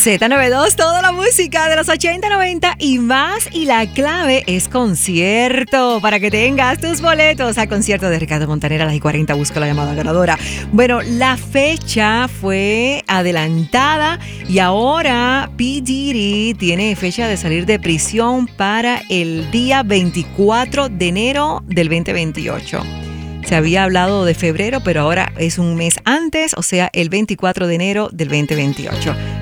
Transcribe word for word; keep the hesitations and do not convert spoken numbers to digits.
Z noventa y dos, toda la música de los ochenta, noventa y más. Y la clave es concierto. Para que tengas tus boletos al concierto de Ricardo Montaner a las y cuarenta, busca la llamada ganadora. Bueno, la fecha fue adelantada y ahora P. Diddy tiene fecha de salir de prisión para el día veinticuatro de enero del veinte veintiocho. Se había hablado de febrero, pero ahora es un mes antes, o sea, el veinticuatro de enero del veinte veintiocho.